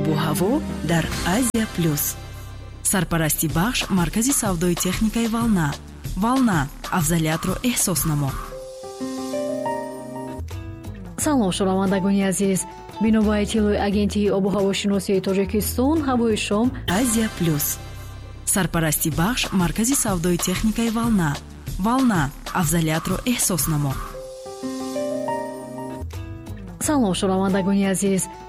обу ҳаво дар Азия Плюс. Сарпарасти бахш маркази савдои техникаи Волна. Волна, афзалиятро эҳсос намо. салом шунавандагони азиз, бино ба иттилои агентии обу ҳавошиносии Тоҷикистон, ҳавои шом Азия Плюс. Сарпарасти бахш маркази савдои техникаи Волна. Волна, афзалиятро эҳсос намо. салом шунавандагони азиз,